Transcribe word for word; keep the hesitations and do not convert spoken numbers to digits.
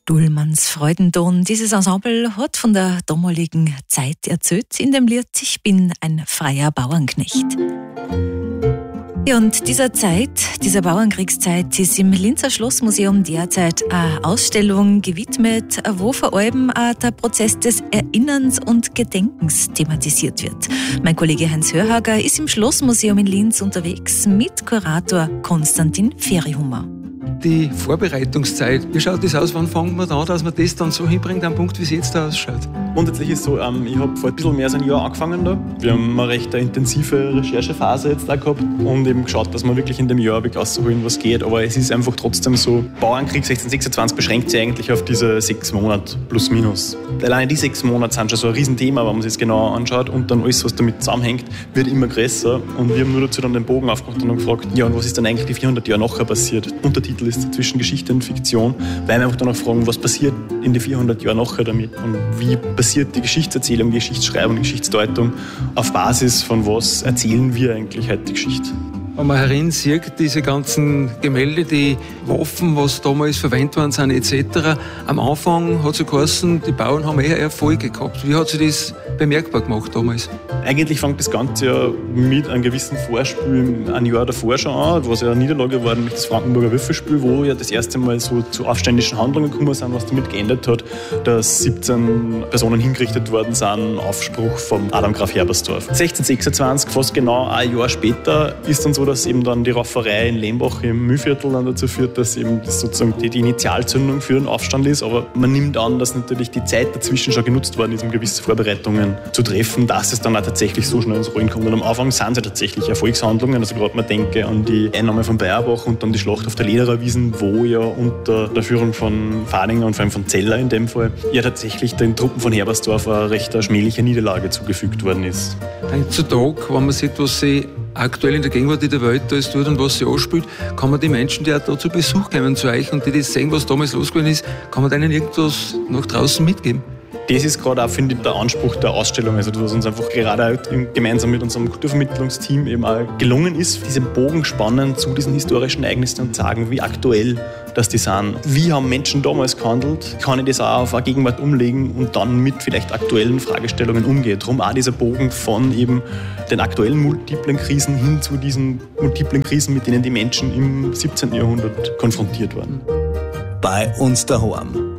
Dullmanns Freudenton. Dieses Ensemble hat von der damaligen Zeit erzählt in dem Lied Ich bin ein freier Bauernknecht. Ja, und dieser Zeit, dieser Bauernkriegszeit, ist im Linzer Schlossmuseum derzeit eine Ausstellung gewidmet, wo vor allem auch der Prozess des Erinnerns und Gedenkens thematisiert wird. Mein Kollege Heinz Hörhager ist im Schlossmuseum in Linz unterwegs mit Kurator Konstantin Ferihummer. Die Vorbereitungszeit, wie schaut das aus? Wann fangen wir da an, dass man das dann so hinbringt am Punkt, wie es jetzt da ausschaut? Grundsätzlich ist es so, ähm, ich habe vor ein bisschen mehr als ein Jahr angefangen da. Wir haben eine recht intensive Recherchephase jetzt da gehabt und eben geschaut, dass wir wirklich in dem Jahr rausholen, was geht. Aber es ist einfach trotzdem so, Bauernkrieg sechzehnhundertsechsundzwanzig beschränkt sich eigentlich auf diese sechs Monate plus minus. Alleine die sechs Monate sind schon so ein Riesenthema, wenn man sich das genauer anschaut, und dann alles, was damit zusammenhängt, wird immer größer. Und wir haben nur dazu dann den Bogen aufgemacht und gefragt, ja, und was ist dann eigentlich die vierhundert Jahre nachher passiert? Untertitel ist zwischen Geschichte und Fiktion, weil wir einfach danach fragen, was passiert in den vierhundert Jahren nachher damit und wie passiert die Geschichtserzählung, die Geschichtsschreibung, die Geschichtsdeutung, auf Basis von was erzählen wir eigentlich heute die Geschichte. Wenn man herin sieht, diese ganzen Gemälde, die Waffen, was damals verwendet worden sind, et cetera. Am Anfang hat es so geheißen, die Bauern haben eher Erfolge gehabt. Wie hat sich das bemerkbar gemacht damals? Eigentlich fängt das Ganze ja mit einem gewissen Vorspiel ein Jahr davor schon an, was ja eine Niederlage war, nämlich das Frankenburger Würfelspiel, wo ja das erste Mal so zu aufständischen Handlungen gekommen sind, was damit geändert hat, dass siebzehn Personen hingerichtet worden sind, Aufspruch vom Adam Graf Herbersdorf. sechzehnhundertsechsundzwanzig, fast genau ein Jahr später, ist dann so, dass eben dann die Rafferei in Lembach im Mühlviertel dann dazu führt, dass eben das sozusagen die, die Initialzündung für den Aufstand ist. Aber man nimmt an, dass natürlich die Zeit dazwischen schon genutzt worden ist, um gewisse Vorbereitungen zu treffen, dass es dann auch tatsächlich so schnell ins Rollen kommt. Und am Anfang sind es ja tatsächlich Erfolgshandlungen. Also gerade man denke an die Einnahme von Bayerbach und dann die Schlacht auf der Ledererwiesen, wo ja unter der Führung von Fadinger und vor allem von Zeller in dem Fall ja tatsächlich den Truppen von Herbersdorf eine recht schmähliche Niederlage zugefügt worden ist. Heutzutage, wenn man sieht, was sie aktuell in der Gegenwart in der Welt da ist tut und was sie anspielt, kann man die Menschen, die auch da zu Besuch kommen zu euch und die das sehen, was damals losgegangen ist, kann man denen irgendwas nach draußen mitgeben? Das ist gerade auch, finde ich, der Anspruch der Ausstellung, also was uns einfach gerade gemeinsam mit unserem Kulturvermittlungsteam eben auch gelungen ist, diesen Bogen spannen zu diesen historischen Ereignissen und sagen, wie aktuell das die sind. Wie haben Menschen damals gehandelt? Kann ich das auch auf eine Gegenwart umlegen und dann mit vielleicht aktuellen Fragestellungen umgehen? Darum auch dieser Bogen von eben den aktuellen multiplen Krisen hin zu diesen multiplen Krisen, mit denen die Menschen im siebzehnten Jahrhundert konfrontiert waren. Bei uns daheim.